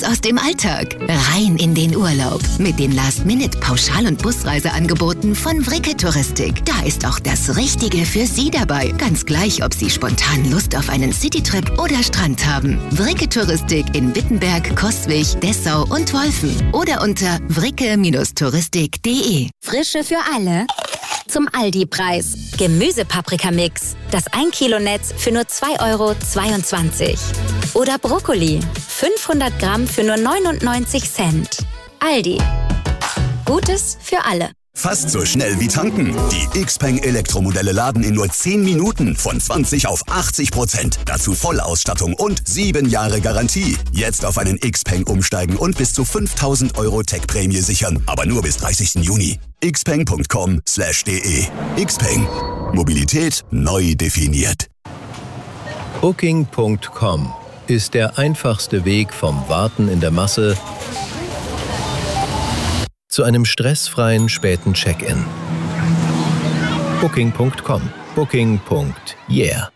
aus dem Alltag. Rein in den Urlaub. Mit den Last-Minute-Pauschal- und Busreiseangeboten von Vricke Touristik. Da ist auch das Richtige für Sie dabei. Ganz gleich, ob Sie spontan Lust auf einen Citytrip oder Strand haben. Vricke Touristik in Wittenberg, Coswig, Dessau und Wolfen. Oder unter vricke-touristik.de. Frische für alle. Zum Aldi-Preis. Gemüsepaprikamix. Das 1 Kilo Netz für nur 2,22 €. Oder Brokkoli. 500 Gramm für nur 99 Cent. Aldi. Gutes für alle. Fast so schnell wie tanken. Die Xpeng Elektromodelle laden in nur 10 Minuten von 20 auf 80%. Dazu Vollausstattung und 7 Jahre Garantie. Jetzt auf einen Xpeng umsteigen und bis zu 5.000 € Tech-Prämie sichern. Aber nur bis 30. Juni. xpeng.com/de. Xpeng. Mobilität neu definiert. Booking.com ist der einfachste Weg vom Warten in der Masse zu einem stressfreien späten Check-in. Booking.com. Booking.yeah.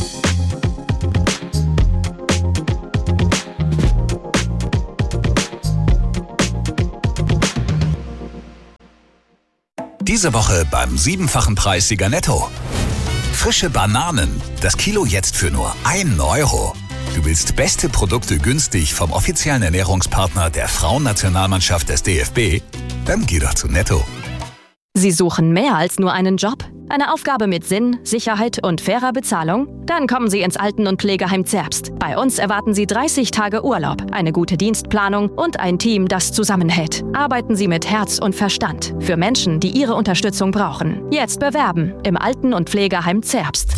Diese Woche beim 7-fachen Preissieger Netto. Frische Bananen. Das Kilo jetzt für nur 1 €. Du willst beste Produkte günstig vom offiziellen Ernährungspartner der Frauennationalmannschaft des DFB? Dann geh doch zu Netto. Sie suchen mehr als nur einen Job? Eine Aufgabe mit Sinn, Sicherheit und fairer Bezahlung? Dann kommen Sie ins Alten- und Pflegeheim Zerbst. Bei uns erwarten Sie 30 Tage Urlaub, eine gute Dienstplanung und ein Team, das zusammenhält. Arbeiten Sie mit Herz und Verstand für Menschen, die Ihre Unterstützung brauchen. Jetzt bewerben im Alten- und Pflegeheim Zerbst.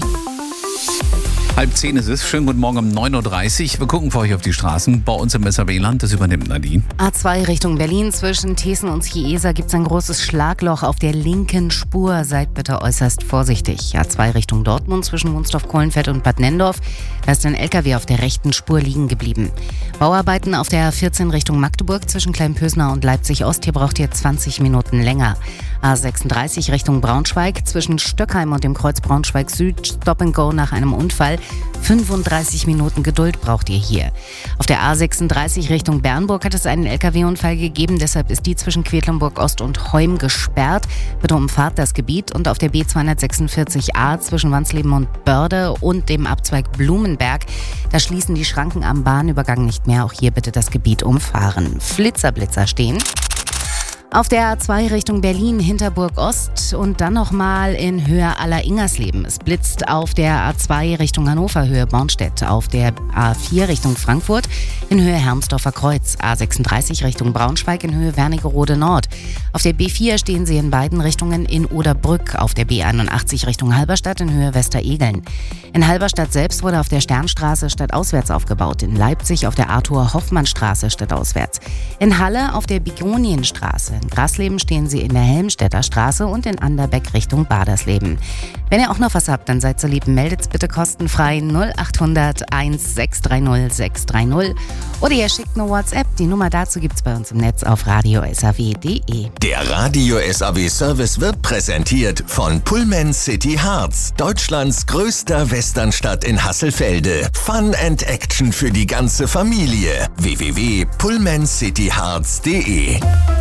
9:30 ist es. Schönen guten Morgen um 9:30 Uhr. Wir gucken für euch auf die Straßen. Bei uns im SRW-Land, das übernimmt Nadine. A2 Richtung Berlin. Zwischen Thesen und Chiesa gibt es ein großes Schlagloch auf der linken Spur. Seid bitte äußerst vorsichtig. A2 Richtung Dortmund zwischen Wunstorf-Kohlenfeld und Bad Nendorf. Da ist ein LKW auf der rechten Spur liegen geblieben. Bauarbeiten auf der A14 Richtung Magdeburg zwischen Kleinpösner und Leipzig-Ost. Hier braucht ihr 20 Minuten länger. A36 Richtung Braunschweig zwischen Stöckheim und dem Kreuz Braunschweig Süd. Stop and Go nach einem Unfall. 35 Minuten Geduld braucht ihr hier. Auf der A36 Richtung Bernburg hat es einen LKW-Unfall gegeben. Deshalb ist die zwischen Quedlinburg Ost und Heum gesperrt. Bitte umfahrt das Gebiet. Und auf der B246a zwischen Wansleben und Börde und dem Abzweig Blumenberg, da schließen die Schranken am Bahnübergang nicht mehr. Auch hier bitte das Gebiet umfahren. Flitzer stehen. Auf der A2 Richtung Berlin, Hinterburg Ost und dann nochmal in Höhe Aller-Ingersleben. Es blitzt auf der A2 Richtung Hannover, Höhe Bornstedt. Auf der A4 Richtung Frankfurt in Höhe Hermsdorfer Kreuz. A36 Richtung Braunschweig in Höhe Wernigerode Nord. Auf der B4 stehen sie in beiden Richtungen in Oderbrück. Auf der B81 Richtung Halberstadt in Höhe Westeregeln. In Halberstadt selbst wurde auf der Sternstraße stadtauswärts aufgebaut. In Leipzig auf der Arthur-Hoffmann-Straße stadtauswärts. In Halle auf der Bigonienstraße. In Grasleben stehen sie in der Helmstedter Straße und in Anderbeck Richtung Badersleben. Wenn ihr auch noch was habt, dann seid so lieb, meldet's bitte kostenfrei 0800 1630 630 oder ihr schickt eine WhatsApp. Die Nummer dazu gibt's bei uns im Netz auf radio-saw.de. Der Radio SAW Service wird präsentiert von Pullman City Harz, Deutschlands größter Westernstadt in Hasselfelde. Fun and Action für die ganze Familie. www.pullmancityharz.de.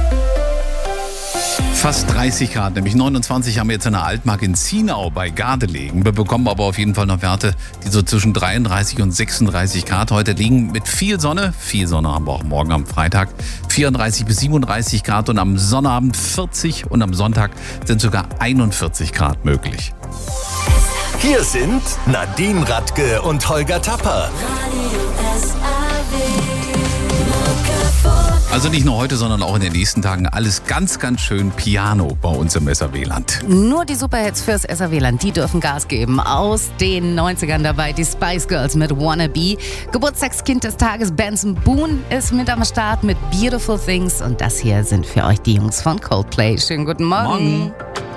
Fast 30 Grad, nämlich 29 haben wir jetzt in der Altmark in Zienau bei Gardelegen. Wir bekommen aber auf jeden Fall noch Werte, die so zwischen 33 und 36 Grad heute liegen mit viel Sonne. Viel Sonne haben wir auch morgen am Freitag. 34 bis 37 Grad und am Sonnabend 40 und am Sonntag sind sogar 41 Grad möglich. Hier sind Nadine Radke und Holger Tapper. Also nicht nur heute, sondern auch in den nächsten Tagen alles ganz, ganz schön Piano bei uns im SRW-Land. Nur die Superhits fürs SRW-Land, die dürfen Gas geben. Aus den 90ern dabei die Spice Girls mit Wannabe. Geburtstagskind des Tages Benson Boone ist mit am Start mit Beautiful Things. Und das hier sind für euch die Jungs von Coldplay. Schönen guten Morgen.